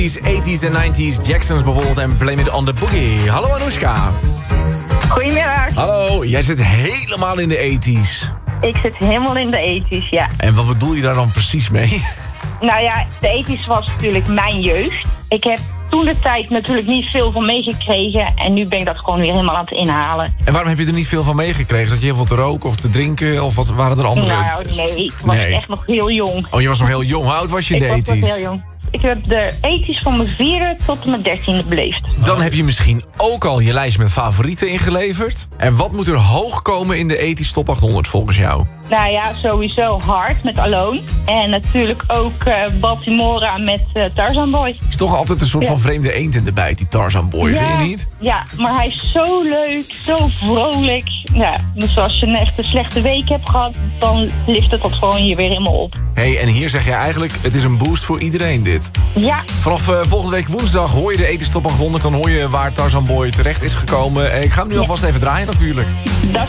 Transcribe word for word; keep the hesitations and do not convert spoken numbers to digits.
eighties en nineties, Jacksons bijvoorbeeld en Blame It On The Boogie. Hallo Anoushka. Goedemiddag. Hallo, jij zit helemaal in de eighties. Ik zit helemaal in de eighties, ja. En wat bedoel je daar dan precies mee? Nou ja, de eighties was natuurlijk mijn jeugd. Ik heb toen de tijd natuurlijk niet veel van meegekregen. En nu ben ik dat gewoon weer helemaal aan het inhalen. En waarom heb je er niet veel van meegekregen? Zat je heel veel te roken of te drinken? Of wat waren er andere... Nou, nee, ik was Nee. echt nog heel jong. Oh, je was nog heel jong. Hoe oud was je in de Ik was eighties? nog heel jong. Ik heb de eighties van mijn vierde tot mijn dertiende beleefd. Dan heb je misschien ook al je lijst met favorieten ingeleverd. En wat moet er hoog komen in de eighties Top achthonderd volgens jou? Nou ja, sowieso Hard met Alone. En natuurlijk ook uh, Baltimora met uh, Tarzan Boy. Is toch altijd een soort Ja. van vreemde eend in de bijt, die Tarzan Boy, Ja, vind je niet? ja, maar hij is zo leuk, zo vrolijk. Ja, dus als je een echt een slechte week hebt gehad, dan lift het dat gewoon je weer helemaal op. Hé, hey, en hier zeg je eigenlijk, het is een boost voor iedereen dit. Ja, Vanaf uh, volgende week woensdag hoor je de eighties Top achthonderd. Dan hoor je waar Tarzan Boy terecht is gekomen. Uh, ik ga hem nu Ja. alvast even draaien natuurlijk. dat is